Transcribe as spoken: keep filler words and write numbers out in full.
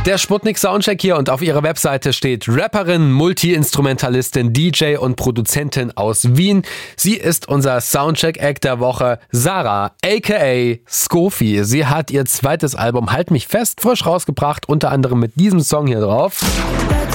Der Sputnik Soundcheck hier und auf ihrer Webseite steht Rapperin, Multi-Instrumentalistin, D J und Produzentin aus Wien. Sie ist unser Soundcheck-Act der Woche, Sarah, aka Skofi. Sie hat ihr zweites Album Halt mich fest frisch rausgebracht, unter anderem mit diesem Song hier drauf.